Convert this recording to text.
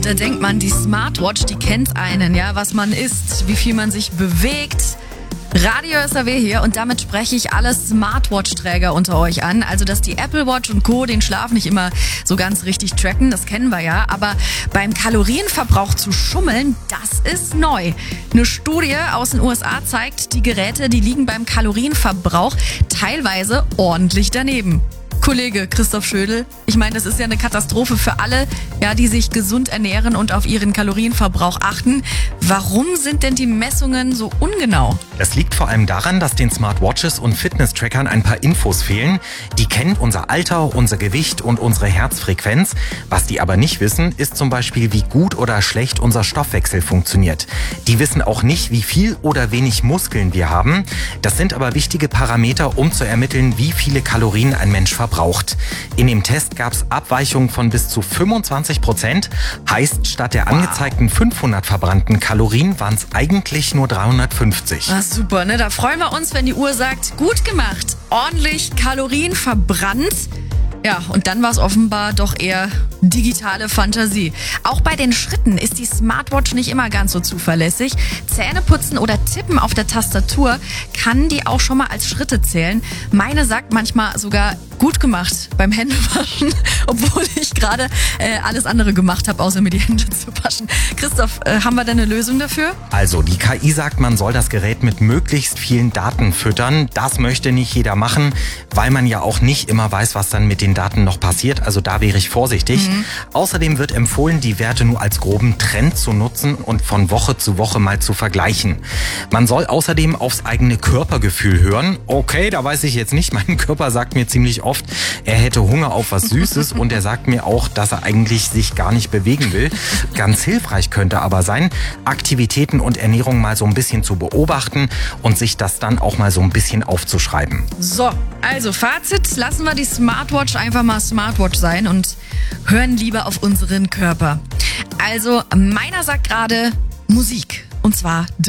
Da denkt man, die Smartwatch, die kennt einen, ja, was man isst, wie viel man sich bewegt. Radio SAW hier und damit spreche ich alle Smartwatch-Träger unter euch an. Also, dass die Apple Watch und Co. den Schlaf nicht immer so ganz richtig tracken, das kennen wir ja. Aber beim Kalorienverbrauch zu schummeln, das ist neu. Eine Studie aus den USA zeigt, die Geräte, die liegen beim Kalorienverbrauch teilweise ordentlich daneben. Kollege Christoph Schödel, ich meine, das ist ja eine Katastrophe für alle, ja, die sich gesund ernähren und auf ihren Kalorienverbrauch achten. Warum sind denn die Messungen so ungenau? Das liegt vor allem daran, dass den Smartwatches und Fitness-Trackern ein paar Infos fehlen. Die kennen unser Alter, unser Gewicht und unsere Herzfrequenz. Was die aber nicht wissen, ist zum Beispiel, wie gut oder schlecht unser Stoffwechsel funktioniert. Die wissen auch nicht, wie viel oder wenig Muskeln wir haben. Das sind aber wichtige Parameter, um zu ermitteln, wie viele Kalorien ein Mensch verbraucht. In dem Test gab es Abweichungen von bis zu 25%. Heißt, statt der angezeigten 500 verbrannten Kalorien waren es eigentlich nur 350. Ah, super, ne? Da freuen wir uns, wenn die Uhr sagt, gut gemacht, ordentlich Kalorien verbrannt. Ja, und dann war es offenbar doch eher digitale Fantasie. Auch bei den Schritten ist die Smartwatch nicht immer ganz so zuverlässig. Zähneputzen oder Tippen auf der Tastatur kann die auch schon mal als Schritte zählen. Meine sagt manchmal sogar gut gemacht beim Händewaschen, obwohl ich gerade alles andere gemacht habe, außer mir die Hände zu waschen. Christoph, haben wir da eine Lösung dafür? Also, die KI sagt, man soll das Gerät mit möglichst vielen Daten füttern. Das möchte nicht jeder machen, weil man ja auch nicht immer weiß, was dann mit den Daten noch passiert. Also da wäre ich vorsichtig. Außerdem wird empfohlen, die Werte nur als groben Trend zu nutzen und von Woche zu Woche mal zu vergleichen. Man soll außerdem aufs eigene Körpergefühl hören. Okay, da weiß ich jetzt nicht. Mein Körper sagt mir ziemlich oft, er hätte Hunger auf was Süßes und er sagt mir auch, dass er eigentlich sich gar nicht bewegen will. Ganz hilfreich könnte aber sein, Aktivitäten und Ernährung mal so ein bisschen zu beobachten und sich das dann auch mal so ein bisschen aufzuschreiben. So, also Fazit, lassen wir die Smartwatch einfach mal Smartwatch sein und hören lieber auf unseren Körper. Also meiner sagt gerade Musik und zwar